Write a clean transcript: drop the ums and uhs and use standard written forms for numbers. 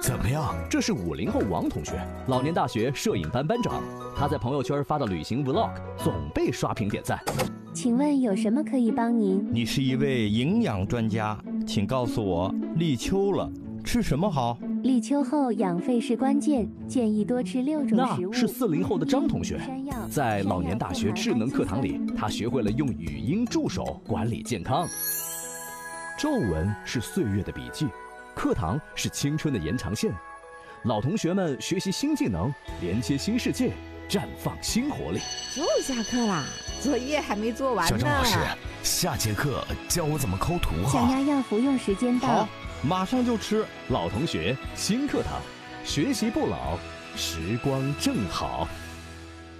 怎么样？ 这是50后王同学，老年大学摄影班班长。他在朋友圈发的旅行 vlog 总被刷屏点赞。 请问有什么可以帮您？ 你是一位营养专家，请告诉我，立秋了，吃什么好？ 立秋后养肺是关键，建议多吃6种食物。 那是40后的张同学，在老年大学智能课堂里，他学会了用语音助手管理健康。皱纹是岁月的笔记，课堂是青春的延长线。老同学们学习新技能，连接新世界，绽放新活力。 就下课啦，作业还没做完呢。 小张老师，下节课教我怎么抠图小哈。 丫药服用时间到。 好，马上就吃。 老同学新课堂，学习不老，时光正好。